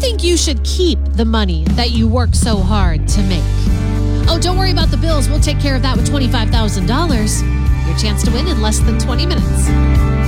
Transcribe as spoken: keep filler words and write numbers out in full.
think you should keep the money that you work so hard to make. Oh, don't worry about the bills. We'll take care of that with twenty-five thousand dollars. Your chance to win in less than twenty minutes.